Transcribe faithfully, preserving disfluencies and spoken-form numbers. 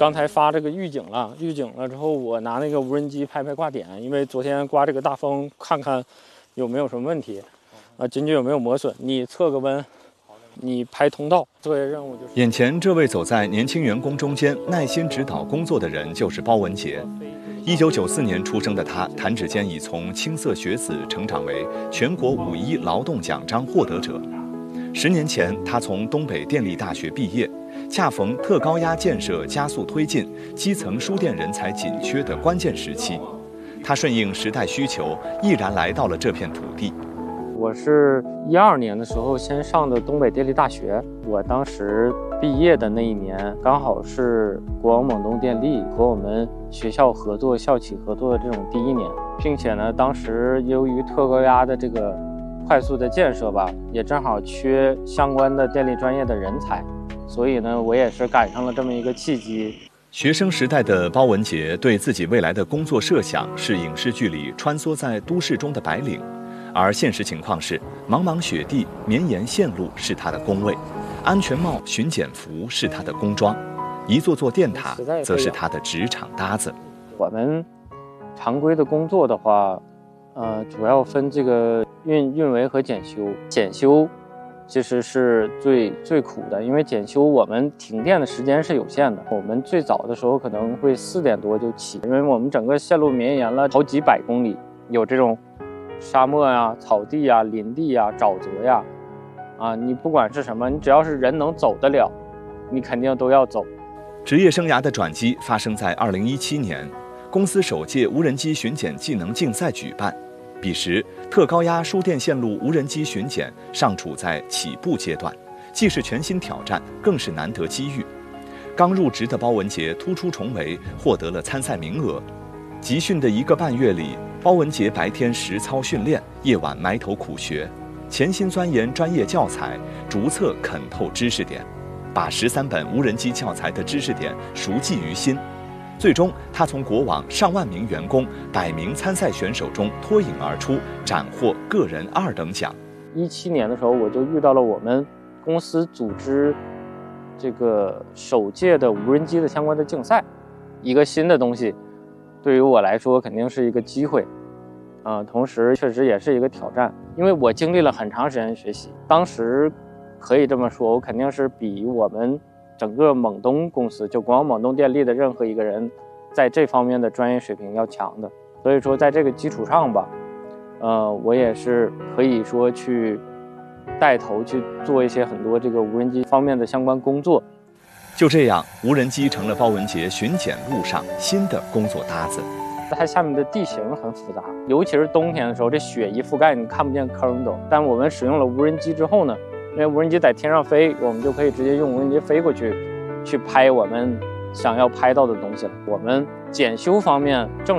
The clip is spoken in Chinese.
刚才发这个预警了，预警了之后，我拿那个无人机拍拍挂点，因为昨天刮这个大风，看看有没有什么问题，啊，进去有没有磨损，你测个温，你拍通道。作业任务就是。 眼前这位走在年轻员工中间，耐心指导工作的人，就是包文杰。一九九四年出生的他，弹指间已从青涩学子成长为全国五一劳动奖章获得者。十年前，他从东北电力大学毕业，恰逢特高压建设加速推进、基层书店人才紧缺的关键时期。他顺应时代需求，毅然来到了这片土地。 我是一二年的时候先上的东北电力大学，我当时毕业的那一年，刚好是国网蒙东电力和我们学校合作、校企合作的这种第一年，并且呢，当时由于特高压的这个快速的建设吧，也正好缺相关的电力专业的人才，所以呢，我也是赶上了这么一个契机。 学生时代的包文杰对自己未来的工作设想是影视剧里穿梭在都市中的白领。而现实情况是，茫茫雪地、绵延线路是他的工位，安全帽、巡检服是他的工装，一座座电塔则是他的职场搭子。 我们常规的工作的话，呃，主要分这个运运维和检修。检修其实是最最苦的，因为检修我们停电的时间是有限的。我们最早的时候可能会四点多就起，因为我们整个线路绵延了好几百公里，有这种沙漠呀、草地呀、林地呀、沼泽呀，啊，你不管是什么，你只要是人能走得了，你肯定都要走。 职业生涯的转机发生在二零一七年，公司首届无人机巡检技能竞赛举办。彼时，特高压输电线路无人机巡检尚处在起步阶段，既是全新挑战，更是难得机遇。刚入职的包文杰突出重围，获得了参赛名额。集训的一个半月里，包文杰白天实操训练，夜晚埋头苦学，潜心钻研专业教材，逐册啃透知识点，把十三本无人机教材的知识点熟记于心。最终，他从国网上万名员工、百名参赛选手中脱颖而出，斩获个人二等奖。 一七年的时候，我就遇到了我们公司组织这个首届的无人机的相关的竞赛，一个新的东西。对于我来说肯定是一个机会，啊、呃，同时确实也是一个挑战，因为我经历了很长时间学习。当时可以这么说，我肯定是比我们整个蒙东公司，就国网蒙东电力的任何一个人，在这方面的专业水平要强的。所以说，在这个基础上吧，呃，我也是可以说去带头去做一些很多这个无人机方面的相关工作。 就这样，无人机成了包文杰巡检路上新的工作搭子。 它下面的地形很复杂，尤其是冬天的时候，这雪一覆盖，你看不见坑都。但我们使用了无人机之后呢，因为无人机在天上飞，我们就可以直接用无人机飞过去，去拍我们想要拍到的东西了。我们检修方面正